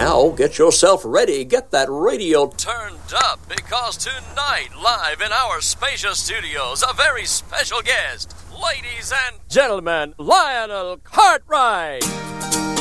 Now get yourself ready, get that radio turned up, because tonight, live in our spacious studios, a very special guest. Ladies and gentlemen, Lionel Cartwright!